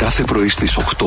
Κάθε πρωί στις 8.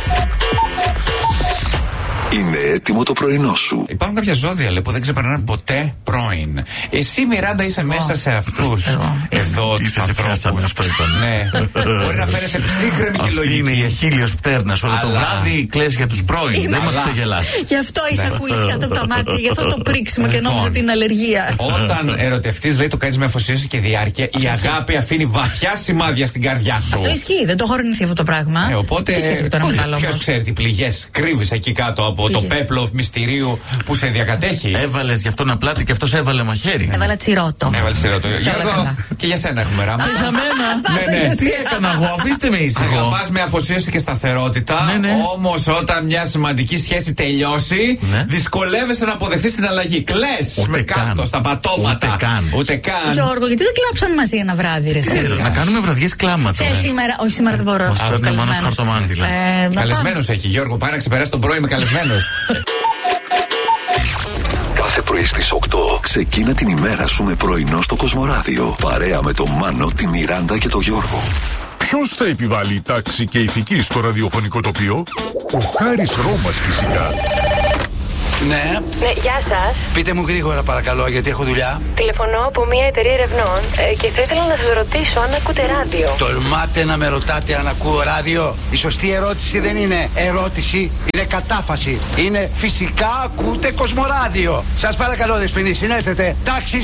Είναι έτοιμο το πρωινό σου. Υπάρχουν κάποια ζώδια λέει, που δεν ξεπερνάνε ποτέ πρώην. Εσύ, Μιράντα, είσαι μέσα σε αυτούς. Εδώ τους ανθρώπους. Αυτό ήταν. Ναι. Μπορεί να φαίνεσαι ψύχρεμη και λογική. Είναι η αχίλιος πτέρνας. Όλο το βράδυ κλαις για τους πρώην. Δεν μας ξεγελάσει. Γι' αυτό η σακούλης κάτω από τα μάτια, γι' αυτό το πρίξιμο και νόμιζα ότι είναι αλλεργία. Όταν ερωτευτείς, λέει, το κάνεις με αφοσίωση και διάρκεια. Η αγάπη αφήνει βαθιά σημάδια στην καρδιά σου. Αυτό ισχύει, δεν το έχω αρνηθεί αυτό το πράγμα. Οπότε, ποιος ξέρει τι πληγές κρύβεις εκεί κάτω από το πέπλο μυστηρίου που σε διακατέχει. Έβαλες γι' αυτό ένα πλάτη και αυτός έβαλε μαχαίρι. Έβαλα τσιρότο. Έβαλε τσιρότο. Γιώργο, και για σένα έχουμε ράμα. Και για μένα. Ναι. Τι έκανα εγώ, αφήστε με ήσυχο. Αγαπάς με αφοσίωση και σταθερότητα. Ναι. Όμως όταν μια σημαντική σχέση τελειώσει, δυσκολεύεσαι να αποδεχθείς την αλλαγή. Κλαις με κάτω στα πατώματα. Ούτε καν. Γιώργο, γιατί δεν κλάψαν μαζί ένα βράδυ, ρε Σίλια? Να κάνουμε βραδιές κλάματα. Σήμερα, όχι σήμερα δεν μπορώ. Μας φέρνει μόνο χαρτομάντιλα. Καλεσμένος έχει, Γιώργο, πάει να ξεπεράσει τον πρωί με καλεσμένος. Κάθε πρωί στις 8 ξεκίνα την ημέρα σου με πρωινό στο Κοσμοράδιο. Παρέα με τον Μάνο, τη Μιράντα και τον Γιώργο. Ποιος θα επιβάλλει τάξη και ηθική στο ραδιοφωνικό τοπίο? Ο Χάρης Ρώμας φυσικά. Ναι. Ναι, γεια σας. Πείτε μου γρήγορα παρακαλώ, γιατί έχω δουλειά. Τηλεφωνώ από μια εταιρεία ερευνών και θα ήθελα να σας ρωτήσω αν ακούτε ράδιο. Τολμάτε να με ρωτάτε αν ακούω ράδιο? Η σωστή ερώτηση δεν είναι ερώτηση, είναι κατάφαση. Είναι φυσικά ακούτε Κοσμοράδιο. Σας παρακαλώ, Δεσποινή, συνέλθετε. Τάξη